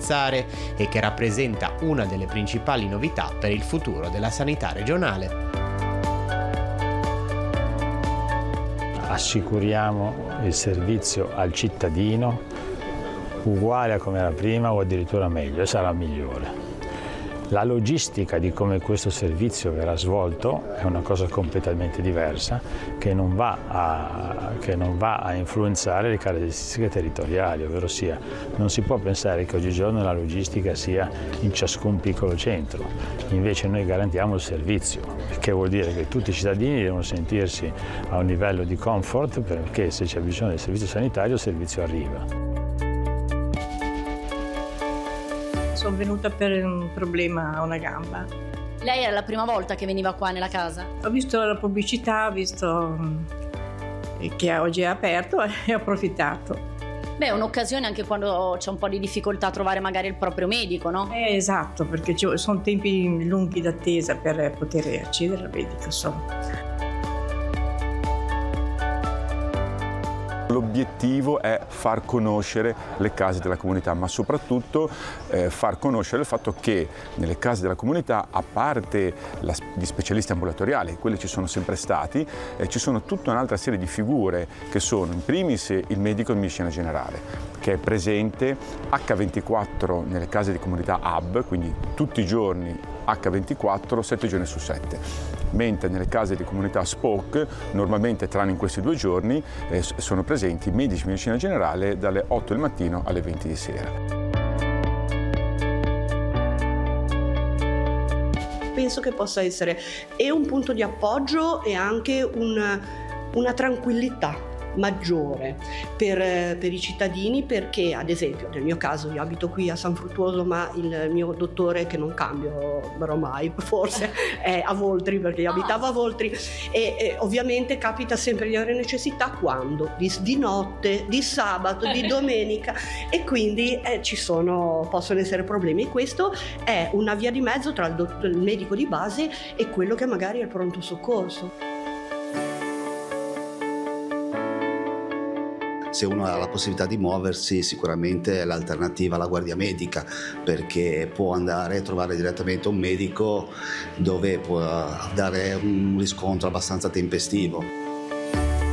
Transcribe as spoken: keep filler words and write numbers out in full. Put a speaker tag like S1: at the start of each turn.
S1: apprezzare e che rappresenta una delle principali novità per il futuro della sanità regionale.
S2: Assicuriamo il servizio al cittadino uguale a come era prima o addirittura meglio, e sarà migliore. La logistica di come questo servizio verrà svolto è una cosa completamente diversa che non va a, che non va a influenzare le caratteristiche territoriali, ovvero sia non si può pensare che oggigiorno la logistica sia in ciascun piccolo centro, invece noi garantiamo il servizio, che vuol dire che tutti i cittadini devono sentirsi a un livello di comfort perché se c'è bisogno del servizio sanitario il servizio arriva.
S3: Sono venuta per un problema a una gamba.
S4: Lei era la prima volta che veniva qua nella casa?
S3: Ho visto la pubblicità, ho visto che oggi è aperto e ho approfittato.
S4: Beh, è un'occasione anche quando c'è un po' di difficoltà a trovare magari il proprio medico, no?
S3: Eh, esatto, perché ci sono tempi lunghi d'attesa per poter accedere al medico, insomma.
S5: L'obiettivo è far conoscere le case della comunità, ma soprattutto eh, far conoscere il fatto che nelle case della comunità, a parte la, gli specialisti ambulatoriali, quelli ci sono sempre stati, eh, ci sono tutta un'altra serie di figure che sono in primis il medico di medicina generale, che è presente acca ventiquattro nelle case di comunità hub, quindi tutti i giorni acca ventiquattro, sette giorni su sette, mentre nelle case di comunità spoke, normalmente tranne in questi due giorni, eh, sono presenti medici di medicina generale dalle otto del mattino alle venti di sera.
S6: Penso che possa essere e un punto di appoggio e anche un, una tranquillità maggiore per, per i cittadini, perché ad esempio nel mio caso io abito qui a San Fruttuoso, ma il mio dottore, che non cambio mai forse, è a Voltri, perché io abitavo a Voltri e, e ovviamente capita sempre di avere necessità quando? Di, di notte, di sabato, di domenica, e quindi eh, ci sono, possono essere problemi, e questo è una via di mezzo tra il, dott- il medico di base e quello che magari è il pronto soccorso.
S7: Se uno ha la possibilità di muoversi, sicuramente è l'alternativa alla guardia medica, perché può andare a trovare direttamente un medico dove può dare un riscontro abbastanza tempestivo.